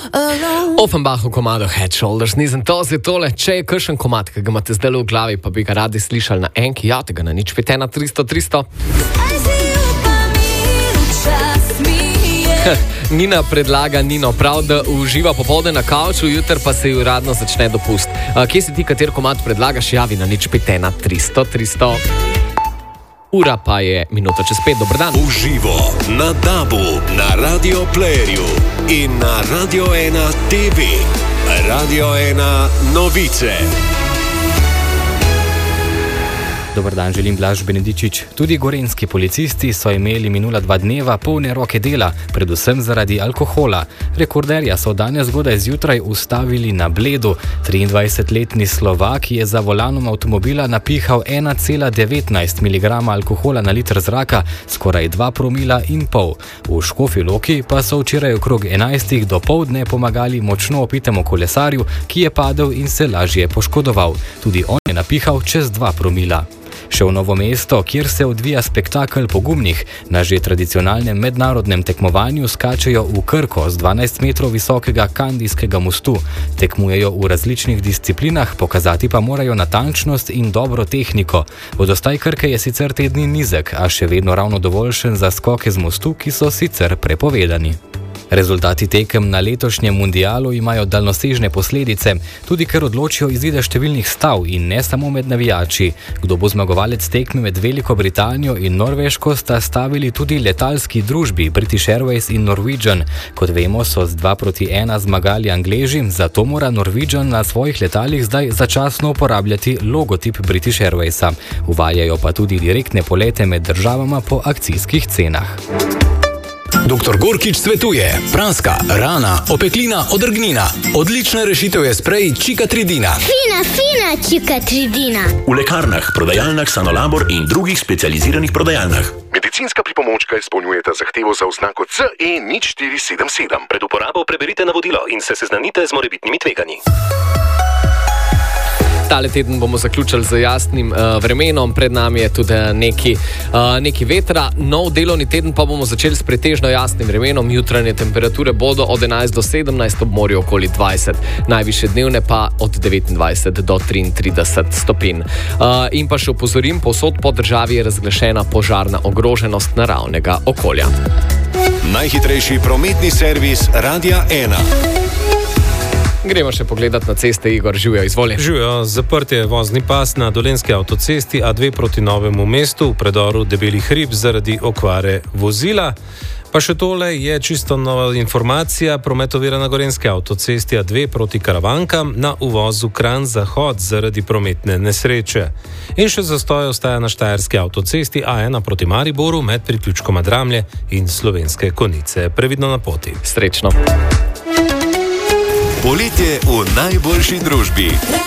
Offenbach v komadu Head Shoulders, nisem to zdaj tole. Če je kakšen komad, ki ga imate zdaj v glavi, pa bi ga radi slišali na enki, javite ga na nič 5 300 300. Nina predlaga Nino, prav da uživa popoldne na kavču, jutr pa se ji uradno začne dopust. Kje si ti, kater komad predlagaš, javi na nič 5 300 300. Ura pa je minuta čez 5, dober dan. Uživo na DAB-u, na Radio Playerju in na Radio 1 TV. Radio 1 novice. Dobar dan, želim Blaž Benedičič. Tudi gorenjski policisti so imeli minula 2 dneva polne roke dela, predvsem zaradi alkohola. Rekorderja so danes zgodaj zjutraj ustavili na Bledu. 23-letni Slovak je za volanom avtomobila napihal 1,19 mg alkohola na liter zraka, skoraj 2,5 promila. V Škofji Loki pa so včeraj okrog 11 dopoldne pomagali močno opitemu kolesarju, ki je padel in se lažje poškodoval. Tudi on je napihal čez 2 promila. Še v Novo mesto, kjer se odvija spektakel pogumnih, na že tradicionalnem mednarodnem tekmovanju skačejo v Krko z 12 metrov visokega Kandijskega mostu. Tekmujejo v različnih disciplinah, pokazati pa morajo natančnost in dobro tehniko. Vodostaj Krke je sicer te dni nizek, a še vedno ravno dovoljšen za skoke z mostu, ki so sicer prepovedani. Rezultati tekem na letošnjem mundialu imajo daljnosežne posledice, tudi ker odločijo izide številnih stav in ne samo med navijači. Kdo bo zmagovalec tekme med Veliko Britanijo in Norveško, sta stavili tudi letalski družbi British Airways in Norwegian. Kot vemo, so z 2-1 zmagali Angleži, zato mora Norwegian na svojih letalih zdaj začasno uporabljati logotip British Airwaysa. Uvajajo pa tudi direktne polete med državama po akcijskih cenah. Dr. Gorkič svetuje: praska, rana, opeklina, odrgnina. Odlična rešitev je sprej Čikatridina. Fina Čikatridina. V lekarnah, prodajalnah Sanolabor in drugih specializiranih prodajalnah. Medicinska pripomočka izpolnjujeta zahtevo za oznako CE 0477. Pred uporabo preberite navodilo in se seznanite z morebitnimi tveganji. Tale teden bomo zaključili z jasnim vremenom, pred nami je tudi neki vetra. Nov delovni teden pa bomo začeli s pretežno jasnim vremenom. Jutranje temperature bodo od 11 do 17, ob morju okoli 20, najvišje dnevne pa od 29 do 33 stopinj. In pa še opozorim, povsod po državi je razglašena požarna ogroženost naravnega okolja. Najhitrejši prometni servis Radia 1. Gremo še pogledat na ceste, Igor, živijo, izvoli. Živijo, zaprt je vozni pas na Dolenjski avtocesti A2 proti Novemu mestu v predoru Debeli hrib zaradi okvare vozila. Pa še tole je čisto nova informacija, promet ovira na Gorenjski avtocesti A2 proti Karavankam na uvozu Kranj-Zahod zaradi prometne nesreče. In še zastoj ostaja na Štajerski avtocesti A1 proti Mariboru med priključkoma Dramlje in Slovenske Konjice. Previdno na poti. Srečno. Poletje v najboljši družbi.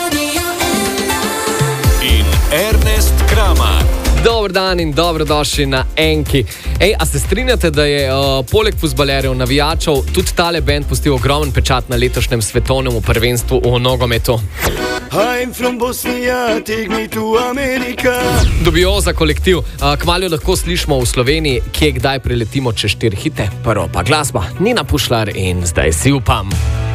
In Ernest Kramar. Dober dan in dobrodošli na enki. A se strinjate, da je poleg fuzbalerjev, navijačev, tudi tale band pustil ogromen pečat na letošnjem svetovnem prvenstvu v nogometu? I'm from Bosnia, take me to America. Dubioza kolektiv. Kmalu lahko slišimo v Sloveniji, kje kdaj preletimo čez 4 hite. Prvo pa glasba, Nina Pušlar in Zdaj si upam.